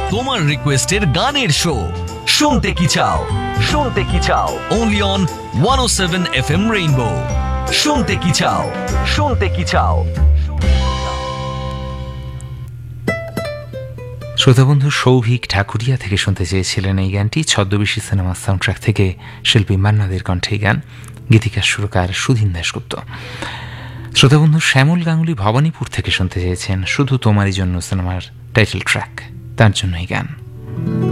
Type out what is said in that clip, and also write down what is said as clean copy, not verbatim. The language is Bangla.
তোমার রিকোয়েস্টের গানের শো শুনতে কি চাও, শুনতে কি চাও, অনলি অন 107 FM রেইনবো। শুনতে কি চাও, শুনতে কি চাও। শ্রোতাবন্ধু সৌভিক ঠাকুরিয়া থেকে শুনতে চেয়েছিলেন এই গানটি। ছদ্মবেশী সিনেমার সাউন্ডট্র্যাক থেকে শিল্পী মান্নাদের কণ্ঠে এই গান, গীতিকার সুরকার সুধীন দাশগুপ্ত। শ্রোতাবন্ধু শ্যামল গাঙ্গুলি ভবানীপুর থেকে শুনতে চেয়েছেন শুধু তোমারই জন্য সিনেমার টাইটেল ট্র্যাক, তার জন্য এই গান।